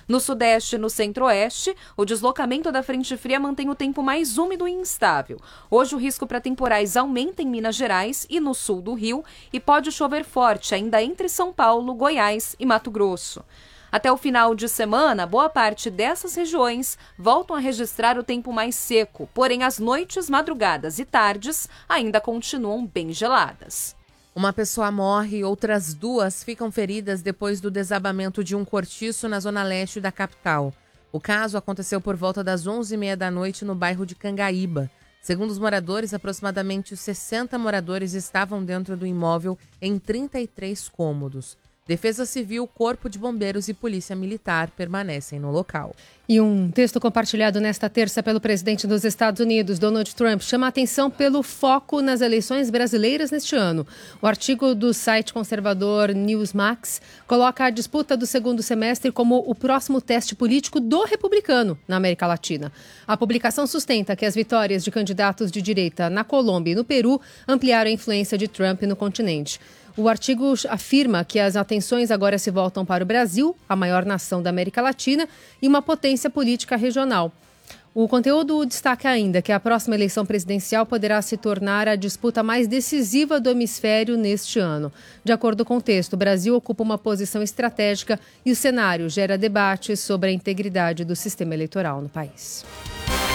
No sudeste e no centro-oeste, o deslocamento da frente fria mantém o tempo mais úmido e instável. Hoje o risco para temporais aumenta em Minas Gerais e no sul do Rio e pode chover forte ainda entre São Paulo, Goiás e Mato Grosso. Até o final de semana, boa parte dessas regiões voltam a registrar o tempo mais seco, porém as noites, madrugadas e tardes ainda continuam bem geladas. Uma pessoa morre e outras 2 ficam feridas depois do desabamento de um cortiço na zona leste da capital. O caso aconteceu por volta das 11h30 da noite no bairro de Cangaíba. Segundo os moradores, aproximadamente 60 moradores estavam dentro do imóvel em 33 cômodos. Defesa Civil, Corpo de Bombeiros e Polícia Militar permanecem no local. E um texto compartilhado nesta terça pelo presidente dos Estados Unidos, Donald Trump, chama a atenção pelo foco nas eleições brasileiras neste ano. O artigo do site conservador Newsmax coloca a disputa do segundo semestre como o próximo teste político do republicano na América Latina. A publicação sustenta que as vitórias de candidatos de direita na Colômbia e no Peru ampliaram a influência de Trump no continente. O artigo afirma que as atenções agora se voltam para o Brasil, a maior nação da América Latina, e uma potência política regional. O conteúdo destaca ainda que a próxima eleição presidencial poderá se tornar a disputa mais decisiva do hemisfério neste ano. De acordo com o texto, o Brasil ocupa uma posição estratégica e o cenário gera debates sobre a integridade do sistema eleitoral no país.